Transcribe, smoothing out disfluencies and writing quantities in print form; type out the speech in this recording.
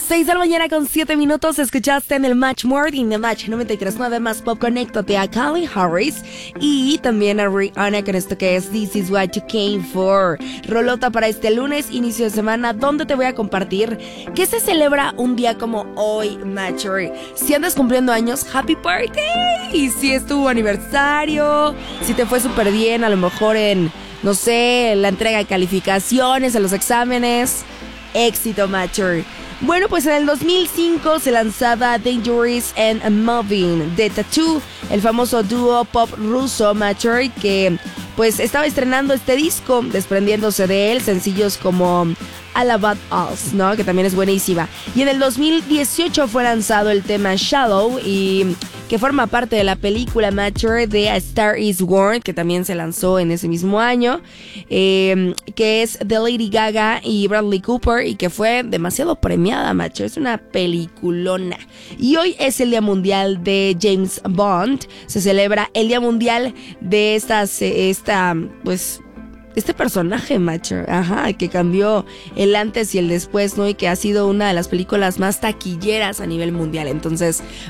6 de la mañana con 7 minutos. Escuchaste en el Match Morning de Match 93.9 más Pop. Conéctate a Calvin Harris y también a Rihanna con esto que es This Is What You Came For. Rolota para este lunes, inicio de semana, donde te voy a compartir que se celebra un día como hoy, Matcher. Si andas cumpliendo años, Happy Birthday. Y si es tu aniversario, si te fue súper bien, a lo mejor en, no sé, la entrega de calificaciones, en los exámenes. Éxito, Matcher. Bueno, pues en el 2005 se lanzaba Dangerous and Moving de Tattoo, el famoso dúo pop ruso, Matcher, que pues estaba estrenando este disco, desprendiéndose de él sencillos como All About Us, ¿no? Que también es buenísima. Y en el 2018 fue lanzado el tema Shallow, y que forma parte de la película Matcher de A Star Is Born, que también se lanzó en ese mismo año, que es de Lady Gaga y Bradley Cooper, y que fue demasiado premiada, Matcher. Es una peliculona. Y hoy es el Día Mundial de James Bond. Se celebra el Día Mundial de este personaje, Matcher, que cambió el antes y el después, ¿no? Y que ha sido una de las películas más taquilleras a nivel mundial. Entonces,